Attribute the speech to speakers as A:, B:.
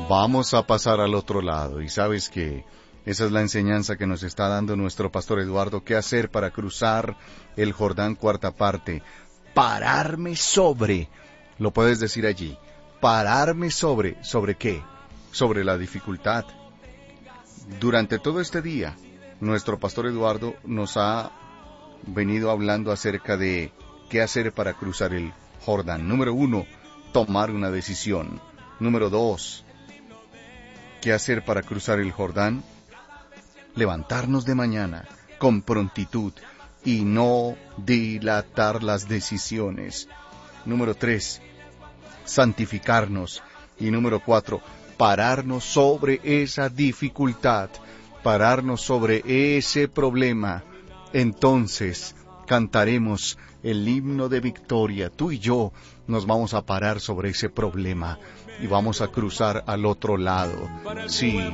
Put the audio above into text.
A: Vamos a pasar al otro lado. Y sabes que esa es la enseñanza que nos está dando nuestro pastor Eduardo. ¿Qué hacer para cruzar el Jordán cuarta parte? Pararme sobre. Lo puedes decir allí. Pararme sobre. ¿Sobre qué? Sobre la dificultad. Durante todo este día, nuestro pastor Eduardo nos ha venido hablando acerca de qué hacer para cruzar el Jordán. Número 1, tomar una decisión. Número 2, ¿qué hacer para cruzar el Jordán? Levantarnos de mañana con prontitud y no dilatar las decisiones. Número 3, santificarnos. Y número 4, pararnos sobre esa dificultad, pararnos sobre ese problema. Entonces cantaremos el himno de victoria. Tú y yo nos vamos a parar sobre ese problema y vamos a cruzar al otro lado. Sí.